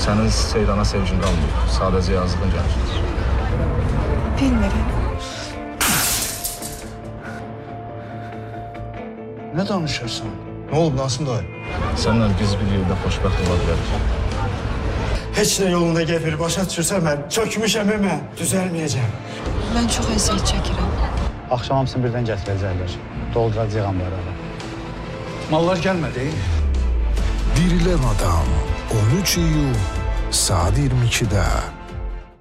Sənin Seydana sevgin qalmıyor. Sadəcə yazığın gəlir. Bilmirəm. Nə danışırsan? Nə olub Nasım dayı? Səninlə biz bir yerdə xoşbəxt ola bilərik. Heç nə yolunda gedir, başa düşürsən mən çökmüşəm mən, düzəlməyəcəm. Mən çox əziyyət çəkirəm. Axşam hamısını birdən gətirəcəklər. Dolduracağam barədə. Mallar gəlmədi. Dirilən adam 13 iyul saat 22-də.